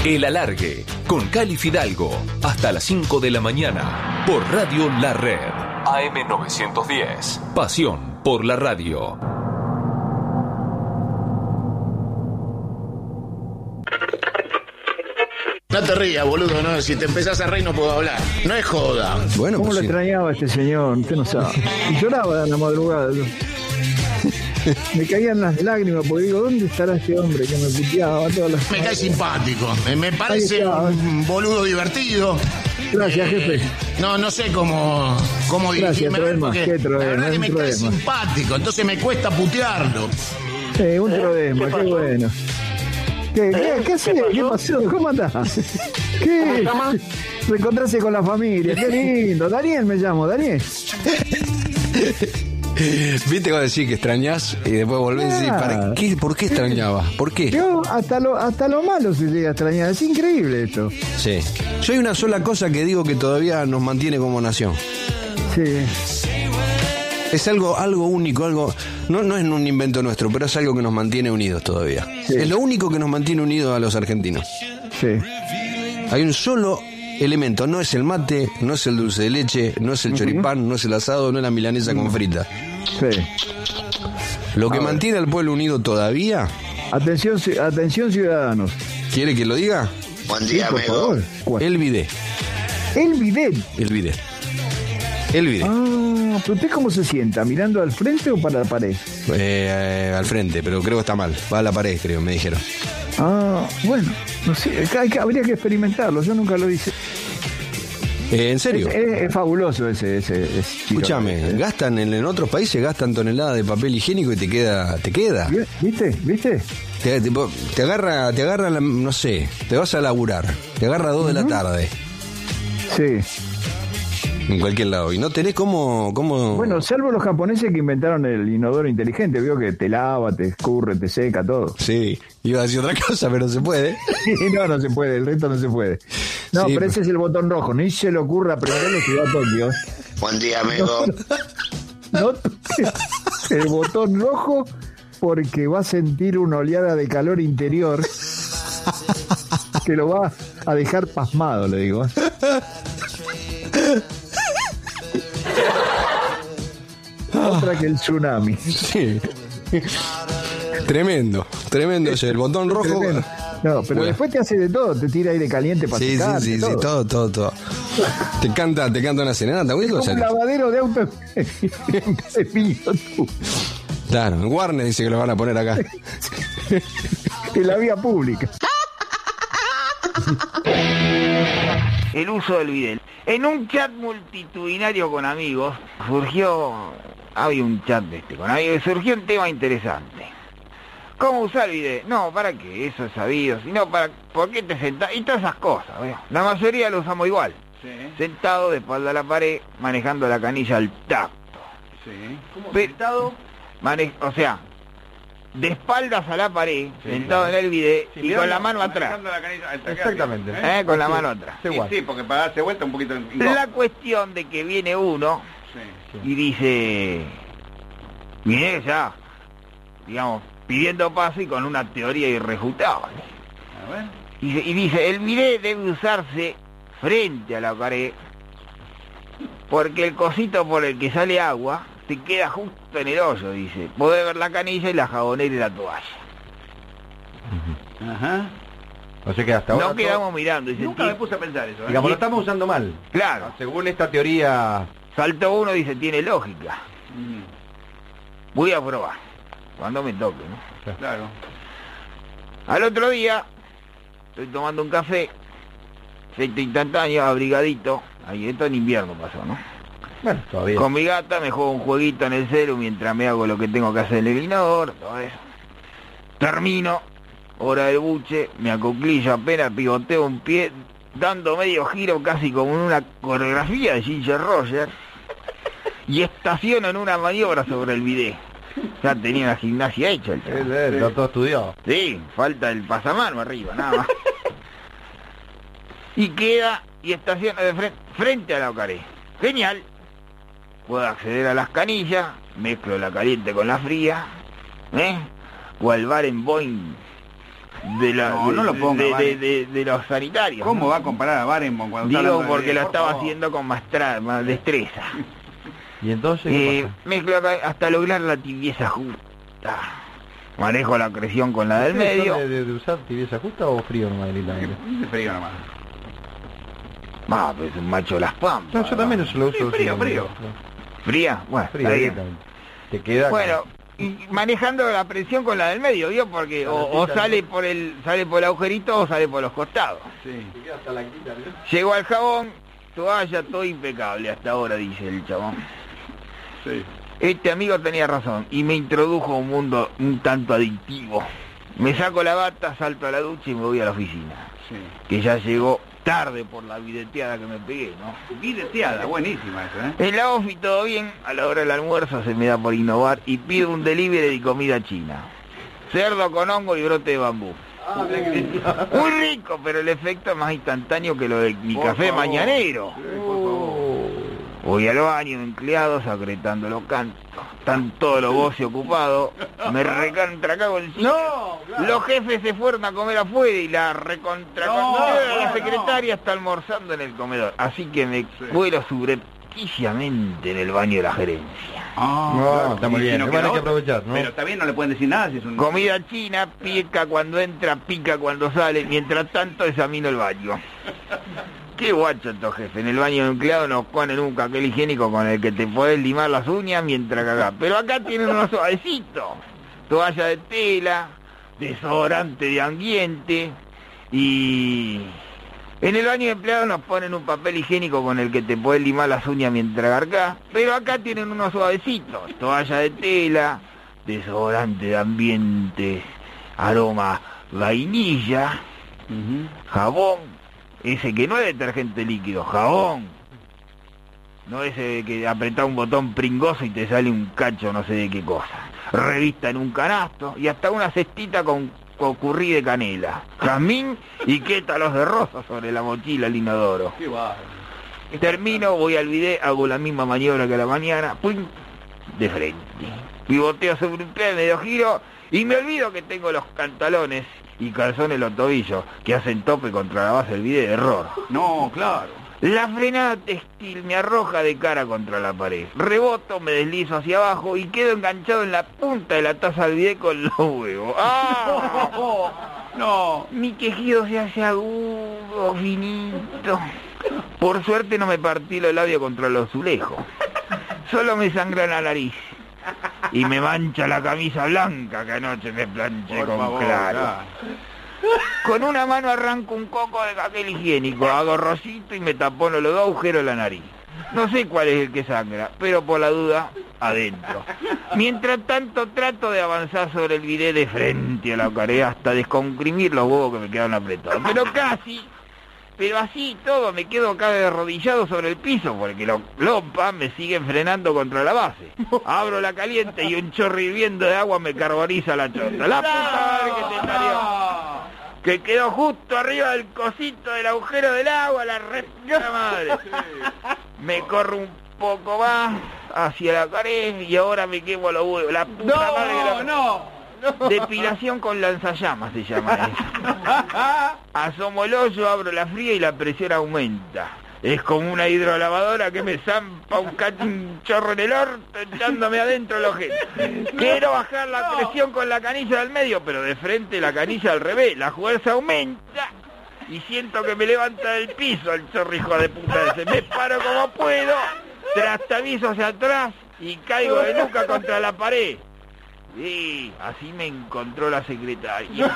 El Alargue, con Cali Fidalgo, hasta las 5 de la mañana, por Radio La Red, AM 910, pasión por la radio. No te rías, boludo, no, si te empezás a reír no puedo hablar. No es joda. Bueno, ¿Cómo pues lo sí. extrañaba este señor? Usted no sabe. Y lloraba en la madrugada. Me caían las lágrimas porque digo, ¿dónde estará este hombre que me puteaba todas las... Me cae simpático, me parece Ahí está. un boludo divertido. Gracias, jefe. No sé cómo Gracias, dirigirme, Troema, porque qué Troema, la verdad que un me cae Troema. simpático, entonces me cuesta putearlo. Un problema, qué bueno. ¿Qué haces? ¿Qué pasó? ¿Cómo andás? ¿Qué? Reencontrarse con la familia, qué lindo. Daniel me llamo, Daniel. Viste cuando decís que extrañás y después volvés y decís, ¿para qué? ¿Por qué extrañaba? ¿Por qué? Yo hasta lo malo se llega a extrañar. Es increíble esto. Sí. Yo hay una sola cosa que digo que todavía nos mantiene como nación. Sí. Es algo único, algo... No es un invento nuestro, pero es algo que nos mantiene unidos todavía. Sí. Es lo único que nos mantiene unidos a los argentinos. Sí. Hay un solo elemento, no es el mate, no es el dulce de leche, no es el choripán, no es el asado, no es la milanesa con frita. Sí. Lo que mantiene al pueblo unido todavía... Atención, ciudadanos. ¿Quiere que lo diga? Buen Sí, día, por amigo. favor. ¿Cuál? El bidet. El bidet. El bidet. El bidet. ¿Pero usted cómo se sienta? ¿Mirando al frente o para la pared? Al frente, pero creo que está mal. Va a la pared, creo, me dijeron. Bueno, no sé, habría que experimentarlo, yo nunca lo hice. ¿En serio? Es fabuloso ese Escúchame, gastan en otros países, gastan toneladas de papel higiénico y te queda. ¿Viste? Te agarra, no sé, te vas a laburar, te agarra 2 de la tarde, Sí. en cualquier lado, y no tenés cómo... Bueno, salvo los japoneses que inventaron el inodoro inteligente, vio que te lava, te escurre, te seca, todo. Sí, iba a decir otra cosa, pero se puede. No se puede, el resto no se puede. No, Sí, pero ese es el botón rojo, ni se le ocurra prenderlo si va a Tokio. Buen día, amigo. No toques el botón rojo porque va a sentir una oleada de calor interior que lo va a dejar pasmado, le digo. Otra que el tsunami. Sí. Tremendo es el botón rojo. Tremendo. No, pero Bueno. después te hace de todo, te tira aire caliente para Sí, secarte, sí, todo. Te canta una serenata, güey. Es como un lavadero de auto de piño tú, Claro, en Warner dice que lo van a poner acá. en la vía pública. El uso del bidet. En un chat multitudinario con amigos había un chat con amigos, surgió un tema interesante. ¿Cómo usar el bidet? No, ¿para qué? Eso es sabido. Sino ¿por qué te sentás? Y todas esas cosas, ¿veo? La mayoría lo usamos igual. Sí. Sentado de espalda a la pared, manejando la canilla al tacto. Sí. ¿Cómo Pero- sentado? O sea, de espaldas a la pared, Sí, sentado claro. en el bidet Sí, y mirando, con la mano atrás. manejando la canilla, está acá, Exactamente. ¿eh? Con la mano atrás. Sí, igual. sí, porque para darse vuelta un poquito incómodo. La cuestión de que viene uno Sí. y dice, viene ya, digamos, pidiendo paso y con una teoría irrefutable. A ver. Y dice, el bidet debe usarse frente a la pared porque el cosito por el que sale agua te queda justo en el hoyo, dice. Podés ver la canilla y la jabonera y la toalla. Ajá. O sea que hasta ahora... No quedamos mirando, dice, Nunca me puse a pensar eso. ¿eh? Digamos, lo estamos usando mal. claro, Según esta teoría... saltó uno y dice, tiene lógica. Mm, Voy a probar, cuando me toque, ¿no? Claro. Al otro día, estoy tomando un café, aceite instantáneo, abrigadito, ahí esto en invierno pasó, ¿no? Bueno, todavía. Con mi gata me juego un jueguito en el celu mientras me hago lo que tengo que hacer en el inodoro, todo eso. Termino, hora del buche, me aconclillo apenas, pivoteo un pie, dando medio giro casi como en una coreografía de Ginger Rogers, y estaciono en una maniobra sobre el bidet. Ya tenía la gimnasia hecha el chaval. Está todo estudiado. Sí, falta el pasamano arriba, nada más. Y queda y estaciona de frente a la pared. Genial. Puedo acceder a las canillas, mezclo la caliente con la fría, cual bar en Boeing No lo ponga, de los sanitarios. ¿Cómo ¿no? va a comparar a Barenboim cuando está Digo hablando de porque video? lo Por estaba favor. haciendo con más destreza. ¿Y entonces qué pasa? Mezclo hasta lograr la tibieza justa. Manejo la presión con la del ¿Ustedes medio. son de usar tibieza justa o frío nomás directamente? Dice frío nomás. Pues es un macho de las pampas. No, yo también eso lo uso. Sí, frío. ¿Fría? Bueno, Frío está bien. directamente. Te queda... Bueno, y manejando la presión con la del medio, ¿vio? Porque o sale por el agujerito o sale por los costados. Sí. Llegó al jabón, toalla, todo impecable hasta ahora, dice el chabón. Sí. Este amigo tenía razón y me introdujo a un mundo un tanto adictivo. Me saco la bata, salto a la ducha y me voy a la oficina. Sí. Que ya llegó tarde por la videteada que me pegué, ¿no? Videteada, buenísima eso, ¿eh? En la ofi todo bien, a la hora del almuerzo se me da por innovar y pido un delivery de comida china. Cerdo con hongo y brote de bambú. Muy rico, pero el efecto es más instantáneo que lo de mi Por café favor. mañanero. Sí, por favor. Voy al baño, empleados, acretando los cantos. Están todos los voces ocupados. Me recontracago el No, claro. Los jefes se fueron a comer afuera y la recontra... No, la no, secretaria está almorzando en el comedor. Así que me cuelo subrepticiamente en el baño de la gerencia. Ah, está muy Y bien. si no Igual queda hay que otra. aprovechar, ¿no? Pero está bien, no le pueden decir nada si es un... Comida china, pica cuando entra, pica cuando sale. Mientras tanto examino el baño. Qué guacho estos jefes. En el baño de empleado nos ponen un papel higiénico con el que te podés limar las uñas mientras cagás. Pero acá tienen unos suavecitos. Toalla de tela, desodorante de ambiente y... En el baño de empleados nos ponen un papel higiénico con el que te podés limar las uñas mientras garcás. Pero acá tienen unos suavecitos. Toalla de tela, desodorante de ambiente, aroma vainilla, jabón. Ese que no es detergente líquido, jabón. No ese que apretá un botón pringoso y te sale un cacho no sé de qué cosa. Revista en un canasto y hasta una cestita con curry de canela, jazmín y quétalos de rosa sobre la mochila al inodoro. Qué bárbaro. Termino, voy al bidet, hago la misma maniobra que a la mañana, ¡pum! De frente. Pivoteo sobre un pie, medio giro y me olvido que tengo los pantalones y calzones en los tobillos que hacen tope contra la base del bidet. Error. No, claro. La frenada textil me arroja de cara contra la pared. Reboto, me deslizo hacia abajo y quedo enganchado en la punta de la taza del bidet con los huevos. ¡Ah! No. Mi quejido se hace agudo, finito. Por suerte no me partí los labios contra los azulejos. Solo me sangra la nariz. Y me mancha la camisa blanca que anoche me planché Por con favor, claro. Con una mano arranco un coco de papel higiénico, hago rosito y me tapono los dos agujeros de la nariz. No sé cuál es el que sangra, pero por la duda, adentro. Mientras tanto trato de avanzar sobre el bidet de frente a la pared hasta descomprimir los huevos que me quedaron apretados. Pero casi, pero así todo me quedo acá arrodillado sobre el piso porque los lompas me siguen frenando contra la base. Abro la caliente y un chorro hirviendo de agua me carboniza la chota. La puta madre que te parió. Que quedó justo arriba del cosito del agujero del agua, la puta madre. Me corro un poco más hacia la pared y ahora me quemo los huevos. La puta madre que No. Depilación con lanzallamas se llama eso. Asomo el hoyo, abro la fría y la presión aumenta. Es como una hidrolavadora que me zampa un chorro en el orto echándome adentro el ojete. Quiero bajar la presión con la canilla del medio, pero de frente la canilla al revés. La fuerza aumenta y siento que me levanta del piso el chorro hijo de puta ese. Me paro como puedo, trastavizo hacia atrás y caigo de nuca contra la pared. Sí, así me encontró la secretaria.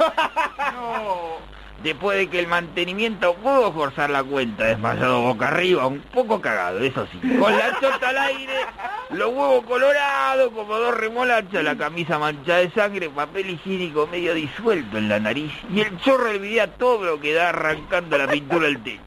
No. Después de que el mantenimiento pudo forzar la cuenta, desmayado boca arriba, un poco cagado, eso sí. Con la chota al aire, los huevos colorados, como dos remolachas, la camisa manchada de sangre, papel higiénico medio disuelto en la nariz, y el chorro del video a todo lo que da arrancando la pintura del techo.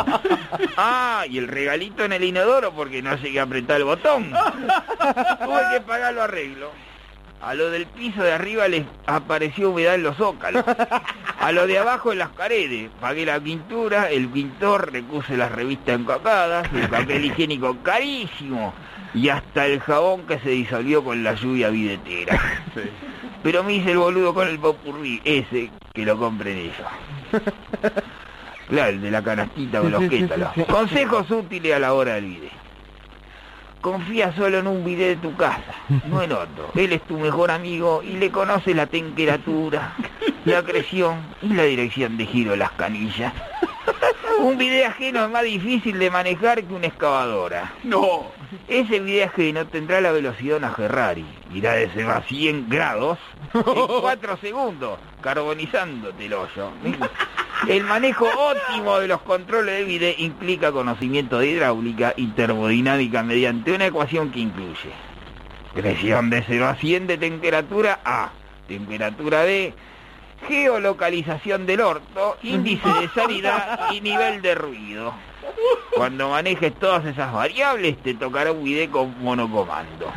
Ah, y el regalito en el inodoro porque no llegué a apretar el botón. Tuve que pagar los arreglos. A lo del piso de arriba les apareció humedad en los zócalos. A lo de abajo en las paredes. Pagué la pintura, el pintor recuse las revistas encacadas, el papel higiénico carísimo y hasta el jabón que se disolvió con la lluvia bidetera. Sí. Pero me hice el boludo con el popurrí, ese que lo compren ellos. Claro, el de la canastita con los quétalos. Consejos útiles a la hora del bidet. Confía solo en un bidet de tu casa, no en otro. Él es tu mejor amigo y le conoce la temperatura, la presión y la dirección de giro de las canillas. Un bidet ajeno es más difícil de manejar que una excavadora. No. Ese bidet ajeno tendrá la velocidad de una Ferrari. Irá de 0 a 100 grados en 4 segundos, carbonizándote el hoyo. El manejo óptimo de los controles de bidet implica conocimiento de hidráulica y termodinámica mediante una ecuación que incluye presión de 0 a 100 de temperatura A, temperatura B, geolocalización del orto, índice de sanidad y nivel de ruido. Cuando manejes todas esas variables te tocará un bidet con monocomando.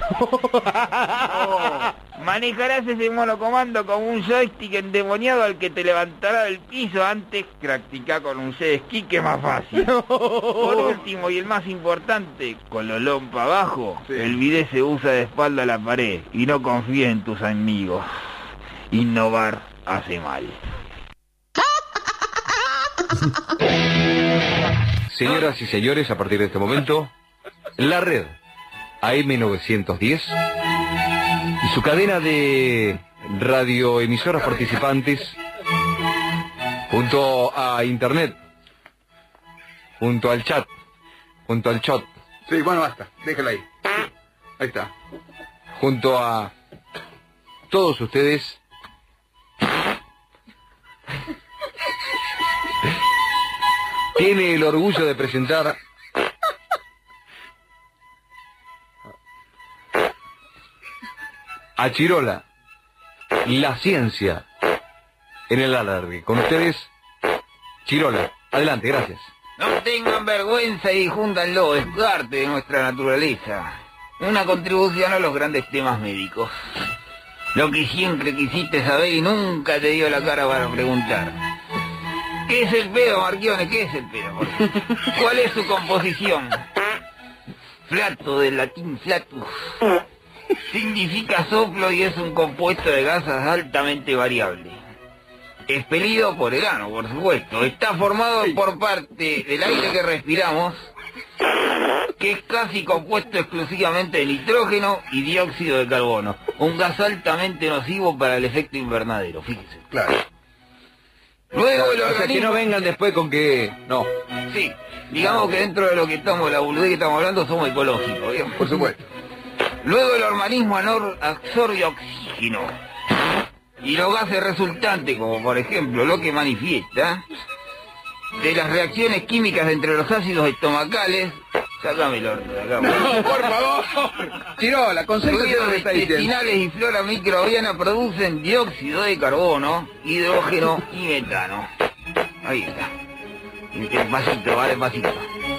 Manejarás ese monocomando con un joystick endemoniado al que te levantará del piso antes. Practicar con un jet ski, que es más fácil. Por último y el más importante, con los lompas abajo, sí. El bidet se usa de espalda a la pared y no confíes en tus amigos. Innovar hace mal. Señoras y señores, a partir de este momento, la red AM910 y su cadena de radioemisoras participantes, junto a internet, junto al chat, junto al chat. Sí, bueno, basta, déjala ahí. Ahí está. Junto a todos ustedes, tiene el orgullo de presentar a Chirola, la ciencia en el alargue. Con ustedes, Chirola. Adelante, gracias. No tengan vergüenza y júntanlo, es parte de nuestra naturaleza. Una contribución a los grandes temas médicos. Lo que siempre quisiste saber y nunca te dio la cara para preguntar. ¿Qué es el pedo, Marquione? ¿Qué es el pedo? ¿Cuál es su composición? Flato, del latín flatus. Significa soplo y es un compuesto de gases altamente variable. Expelido por el ano, por supuesto. Está formado por parte del aire que respiramos, que es casi compuesto exclusivamente de nitrógeno y dióxido de carbono. Un gas altamente nocivo para el efecto invernadero, fíjese. Claro. Luego el organismo... O sea, que no vengan después con que... No. Sí, digamos que dentro de lo que estamos, la boludez que estamos hablando, somos ecológicos, digamos. Por supuesto. Luego el organismo absorbe oxígeno. Y los gases resultantes, como por ejemplo lo que manifiesta, de las reacciones químicas entre los ácidos estomacales... Sácamelo de acá. No, por favor. Chirola, concéntrate en lo que está diciendo. Intestinales y flora microbiana producen dióxido de carbono, hidrógeno y metano. Ahí está. Despacito, va despacito.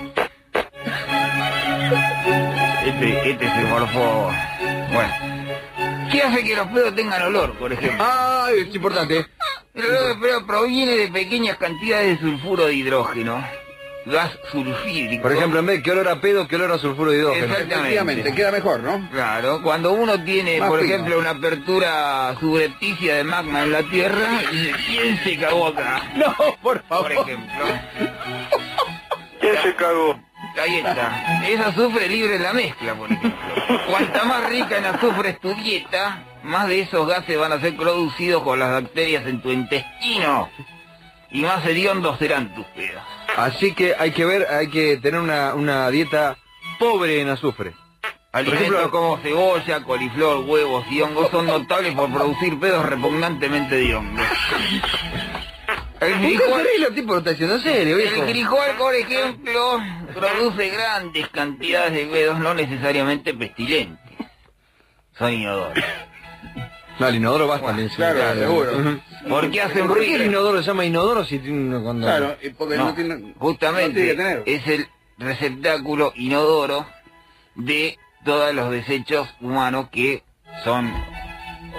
Este se morfó. Bueno. ¿Qué hace que los pedos tengan olor, por ejemplo? Ah, es importante. El olor de pedo proviene de pequeñas cantidades de sulfuro de hidrógeno. Gas sulfídrico. Por ejemplo, en vez de qué olor a pedo, qué olor a sulfuro de hidrógeno. Efectivamente, queda mejor, ¿no? Claro, cuando uno tiene, Más por fino. ejemplo, una apertura subrepticia de magma en la Tierra, dice, ¿quién se cagó acá? No, por favor. Por ejemplo. ¿Quién se cagó? Ahí está. Es azufre libre en la mezcla, por ejemplo. Cuanta más rica en azufre es tu dieta, más de esos gases van a ser producidos por las bacterias en tu intestino. Y más hediondos serán tus pedos. Así que hay que tener una dieta pobre en azufre. Alimentos Por ejemplo, como cebolla, coliflor, huevos y hongos son notables por producir pedos repugnantemente hediondos. El frijol, el tipo lo está diciendo en serio, viejo. el frijol, por ejemplo, produce grandes cantidades de pedos no necesariamente pestilentes. Son inodoros. No, el inodoro basta también. Sí, Claro, seguro. Porque hacen ¿Por qué el ruido. inodoro se llama inodoro si tiene uno cuando... Claro, y porque no tiene... Justamente no tiene que tener. es el receptáculo inodoro de todos los desechos humanos que son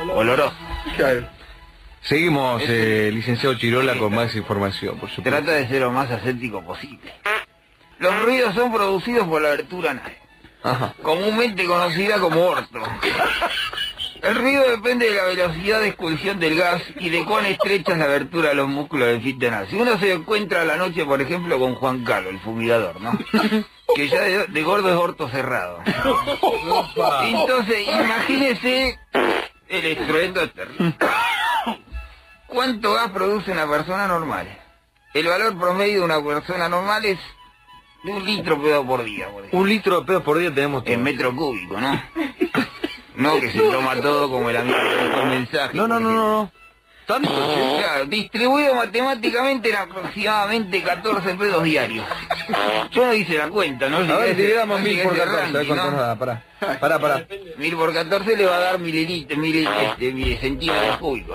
oloroso. Claro. Seguimos, licenciado Chirola, con más información, por supuesto. Trata de ser lo más ascético posible. Los ruidos son producidos por la abertura anal, Ajá. comúnmente conocida como orto. El ruido depende de la velocidad de expulsión del gas y de cuán estrecha es la abertura de los músculos del fito anal. Si uno se encuentra a la noche, por ejemplo, con Juan Carlos, el fumigador, ¿no? Que ya de gordo es orto cerrado. Entonces, imagínese el estruendo terrible. ¿Cuánto gas produce una persona normal? El valor promedio de una persona normal es de 1 litro de pedo por día. Por ejemplo. 1 litro de pedo por día tenemos todo. En metro cúbico, ¿no? No que se toma todo como el amigo del mensaje. No. ¿Tanto? Claro, distribuido matemáticamente en aproximadamente 14 pedos diarios. Yo no hice la cuenta, ¿no? A ver, dividamos no 1000 por llegué a ese 14, a ver ranking, cuánto ¿no? nos da, pará. 1000 por 14 le va a dar centímetros cúbicos.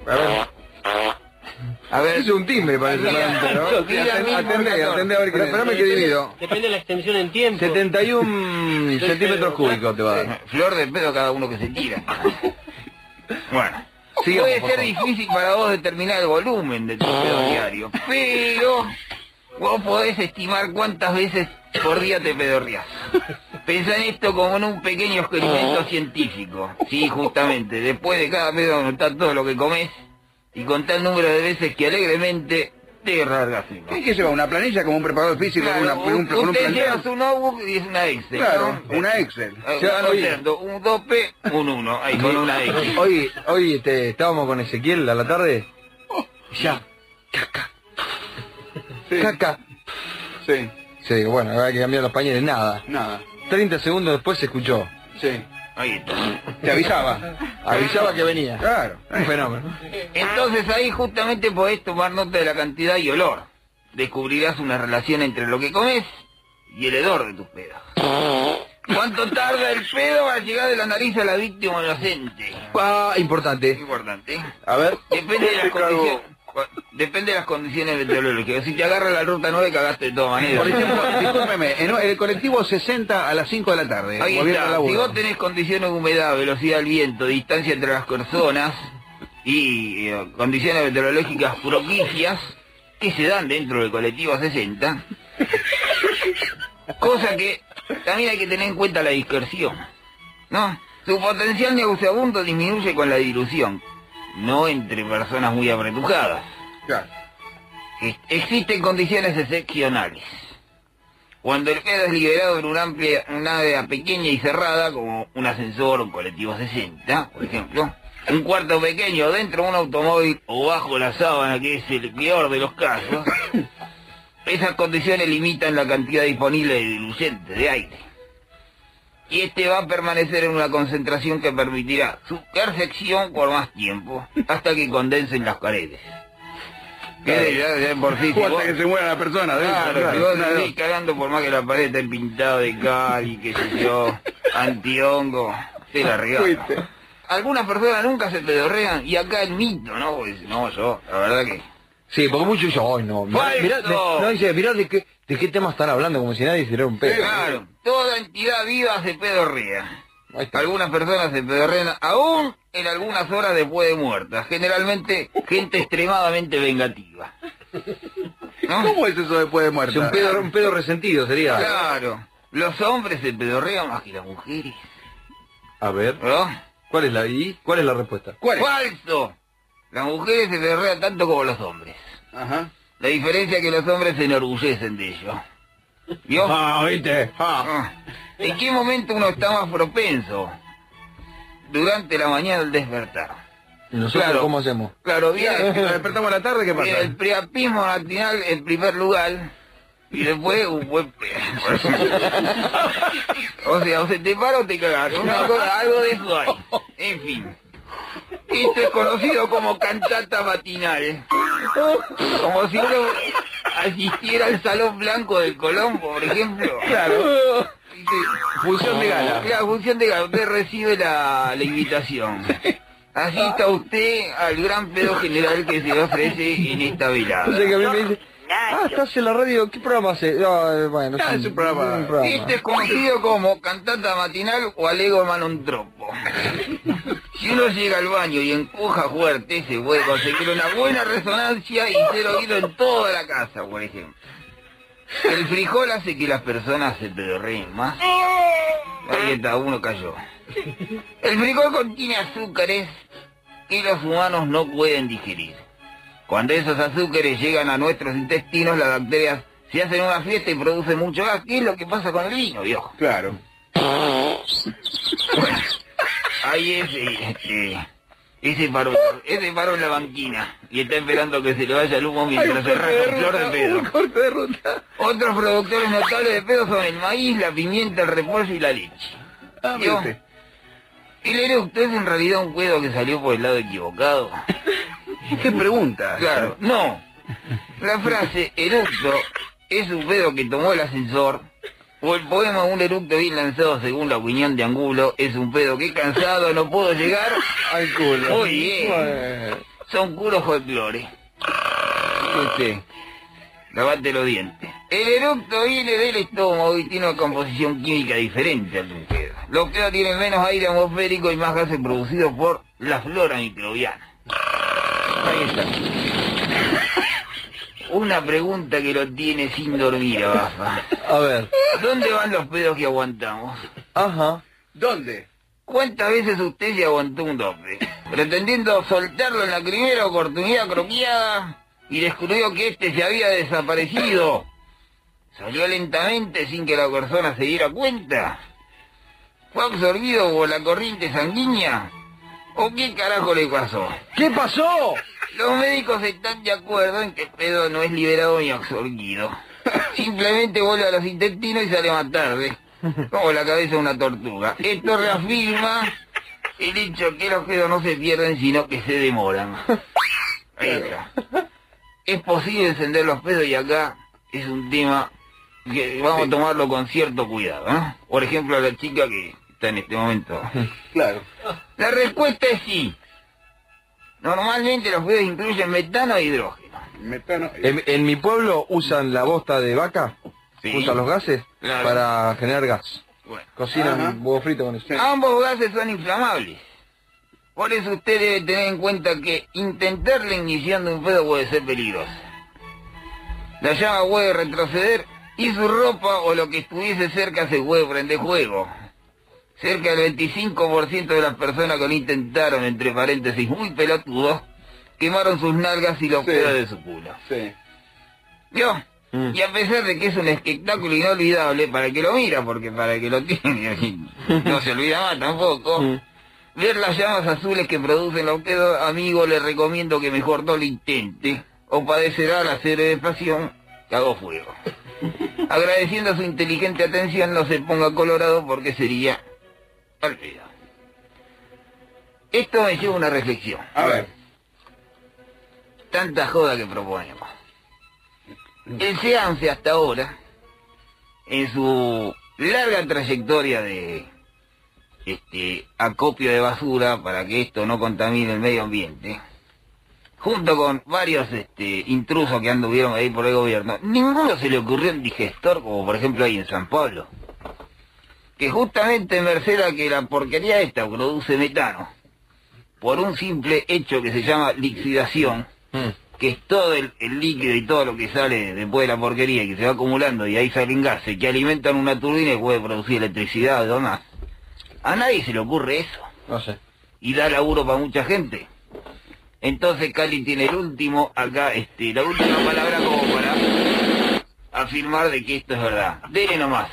A ver. Es un timbre, parece. Atendé, a ver, espérame que divido. Depende de la extensión en tiempo. 71 centímetros cúbicos te va a dar. Flor de pedo cada uno que se tira. Bueno. Sigamos, Puede por ser favor. difícil para vos determinar el volumen de tu pedo diario, pero vos podés estimar cuántas veces por día te pedorreás. Pensá en esto como en un pequeño experimento científico. Sí, justamente, después de cada pedo anotá todo lo que comés y contá el número de veces que alegremente te largas. ¿Qué lleva? ¿Una planilla como un preparador físico? Claro, con un usted planteo? lleva su notebook y es una Excel. Claro, ¿no? una Excel. Ya, anotando un 2P, un 1, ahí con una X. Hoy estábamos con Ezequiel a la tarde. Ya. Sí. Caca. Sí, Sí, bueno, había que cambiar los pañales, nada. nada. 30 segundos después se escuchó. Sí. Ahí está. Te avisaba. Avisaba que venía. Claro. Un fenómeno. Entonces ahí justamente podés tomar nota de la cantidad y olor. Descubrirás una relación entre lo que comes y el hedor de tus pedos. ¿Cuánto tarda el pedo para llegar de la nariz a la víctima inocente? Importante. Importante. A ver. Depende de las condiciones meteorológicas. Si te agarra la ruta 9, cagaste de todas maneras. Por ejemplo, discúlpeme, en el colectivo 60 a las 5 de la tarde. Ahí volviendo al está. laburo. Si vos tenés condiciones de humedad, velocidad del viento, distancia entre las personas y condiciones meteorológicas propicias que se dan dentro del colectivo 60, cosa que también hay que tener en cuenta la dispersión, ¿no? Su potencial nauseabundo disminuye con la dilución, no entre personas muy apretujadas. Claro. Existen condiciones excepcionales. Cuando el pedo es liberado en una área pequeña y cerrada, como un ascensor o un colectivo 60, por ejemplo, un cuarto pequeño dentro de un automóvil o bajo la sábana, que es el peor de los casos, esas condiciones limitan la cantidad disponible de diluyente, de aire. Y este va a permanecer en una concentración que permitirá su percepción por más tiempo, hasta que condensen las paredes. Por sí, si Hasta vos- que se muera la persona. Claro, si vos seguís cagando por más que la pared esté pintada de cal y qué sé yo, antihongo, te la regala. Algunas personas nunca se pedorrean y acá el mito, ¿no? Pues, no, yo, la verdad que... Sí, porque muchos dicen, ay no, mirá de qué tema están hablando, como si nadie hiciera un pedo. Claro, toda entidad viva se pedorrea. Ahí está. Algunas personas se pedorrean aún en algunas horas después de muertas. Generalmente gente extremadamente vengativa. ¿No? ¿Cómo es eso después de Es muerta? un pedo resentido sería. Claro, los hombres se pedorrean más que las mujeres. A ver, ¿No? ¿cuál es la respuesta? ¿Cuál es? ¡Falso! Las mujeres se pedorrean tanto como los hombres. Ajá. La diferencia es que los hombres se enorgullecen de ello. ¿Vio? ¿viste? ¿En qué momento uno está más propenso? Durante la mañana al despertar. ¿Y nosotros Claro. cómo hacemos? Claro, viene Nos despertamos a la tarde, ¿qué pasa? el priapismo matinal en primer lugar y después un buen pedo. O sea, o se te para o te cagaron. Una cosa, algo de eso hay. En fin. Esto es conocido como cantata matinal. Como si uno asistiera al Salón Blanco del Colón, por ejemplo. Claro. Dice, Función de gala. Claro, función de gala. Usted recibe la invitación. Asista usted al gran pedo general que se ofrece en esta velada. O sea que a mí me dice, estás en la radio, ¿qué programa hace? Bueno, Es un programa. Este es conocido como cantata matinal o alego manontropo. Si uno llega al baño y empuja fuerte, se puede conseguir una buena resonancia y ser oído en toda la casa, por ejemplo. El frijol hace que las personas se pedorreen más. Ahí está, uno cayó. El frijol contiene azúcares que los humanos no pueden digerir. Cuando esos azúcares llegan a nuestros intestinos, las bacterias se hacen una fiesta y producen mucho gas. ¿Qué es lo que pasa con el vino, viejo? Claro. Bueno, ahí ese paró en la banquina y está esperando que se le vaya el humo mientras se rasca flor de pedo. Un corte de ruta. Otros productores notables de pedo son el maíz, la pimienta, el repollo y la leche. ¿Vio? El eructo es en realidad un pedo que salió por el lado equivocado. ¿Qué pregunta? Claro, no. La frase eructo es un pedo que tomó el ascensor, o el poema Un eructo bien lanzado según la opinión de Angulo es un pedo que cansado no puedo llegar al culo. Oye, son puros folclore. Lavate los dientes. El eructo viene del estómago y tiene una composición química diferente al de un pedo. Los pedos tienen menos aire atmosférico y más gases producidos por la flora microbiana. Ahí está. Una pregunta que lo tiene sin dormir, Bafa. A ver. ¿Dónde van los pedos que aguantamos? Ajá. ¿Dónde? ¿Cuántas veces usted se aguantó un dope? Pretendiendo soltarlo en la primera oportunidad croqueada y descubrió que este se había desaparecido. ¿Salió lentamente sin que la persona se diera cuenta? ¿Fue absorbido por la corriente sanguínea? ¿O qué carajo le pasó? ¿Qué pasó? Los médicos están de acuerdo en que el pedo no es liberado ni absorbido. Simplemente vuelve a los intestinos y sale más tarde, como la cabeza de una tortuga. Esto reafirma el hecho que los pedos no se pierden, sino que se demoran. Ahí está. Es posible encender los pedos y acá es un tema que vamos a tomarlo con cierto cuidado, ¿no? Por ejemplo, a la chica que está en este momento. Claro. La respuesta es sí. Normalmente los pedos incluyen metano e hidrógeno. Metano. En mi pueblo usan la bosta de vaca, Sí. usan los gases Claro. para generar gas. Bueno. Cocinan Ajá. huevo frito con eso. Ambos gases son inflamables. Por eso usted debe tener en cuenta que intentar la ignición de un pedo puede ser peligroso. La llama puede retroceder y su ropa o lo que estuviese cerca se puede prender fuego. Cerca del 25% de las personas que lo intentaron, entre paréntesis, muy pelotudos, quemaron sus nalgas y los Sí. pedos de su culo. Sí. ¿Vio? Y a pesar de que es un espectáculo inolvidable para el que lo mira, porque para el que lo tiene no se olvida más tampoco, ver las llamas azules que producen los pedos, amigo, le recomiendo que mejor no lo intente, o padecerá la cerebrepación que hago fuego. Agradeciendo su inteligente atención, no se ponga colorado porque sería al pedo. Esto me lleva a una reflexión. A ver. Tanta joda que proponemos. El SEANFE hasta ahora, en su larga trayectoria de acopio de basura para que esto no contamine el medio ambiente, junto con varios intrusos que anduvieron ahí por el gobierno, ninguno se le ocurrió un digestor, como por ejemplo ahí en San Pablo, que justamente merced a que la porquería esta produce metano, por un simple hecho que se llama lixidación, que es todo el líquido y todo lo que sale después de la porquería y que se va acumulando y ahí salen gases que alimentan una turbina y puede producir electricidad o demás. A nadie se le ocurre eso. No sé. Y da laburo para mucha gente. Entonces Cali tiene el último, acá, la última palabra como para afirmar de que esto es verdad. Dele nomás.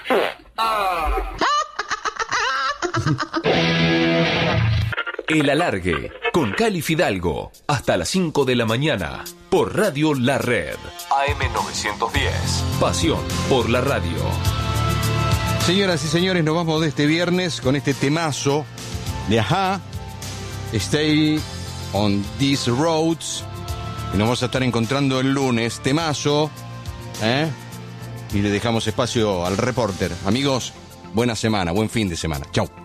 El Alargue, con Cali Fidalgo, hasta las 5 de la mañana, por Radio La Red. AM910, pasión por la radio. Señoras y señores, nos vamos de este viernes con este temazo de Ajá, Stay on These Roads, y nos vamos a estar encontrando el lunes, temazo, y le dejamos espacio al reporter. Amigos, buena semana, buen fin de semana. Chau.